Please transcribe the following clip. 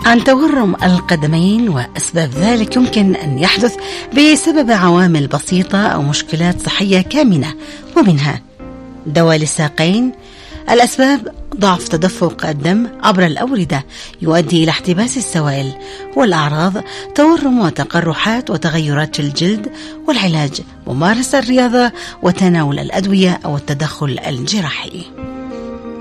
عن تورم القدمين، وأسباب ذلك يمكن أن يحدث بسبب عوامل بسيطة أو مشكلات صحية كامنة، ومنها دوال الساقين. الأسباب: ضعف تدفق الدم عبر الأوردة يؤدي إلى احتباس السوائل. والأعراض: تورم وتقرحات وتغيرات في الجلد. والعلاج: ممارسة الرياضة وتناول الأدوية أو التدخل الجراحي.